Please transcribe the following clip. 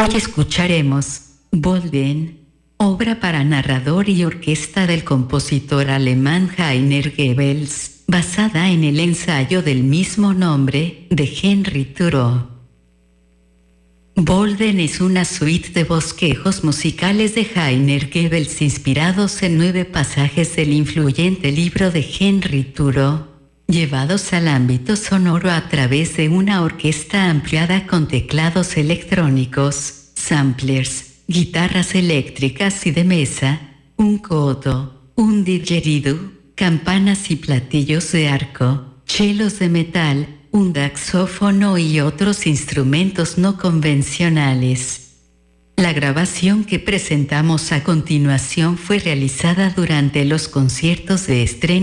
Hoy escucharemos Bolden, obra para narrador y orquesta del compositor alemán Heiner Goebbels, basada en el ensayo del mismo nombre, de Henry Thoreau. Bolden es una suite de bosquejos musicales de Heiner Goebbels inspirados en 9 pasajes del influyente libro de Henry Thoreau, llevados al ámbito sonoro a través de una orquesta ampliada con teclados electrónicos, samplers, guitarras eléctricas y de mesa, un codo, un didgeridoo, campanas y platillos de arco, chelos de metal, un saxófono y otros instrumentos no convencionales. La grabación que presentamos a continuación fue realizada durante los conciertos de estreno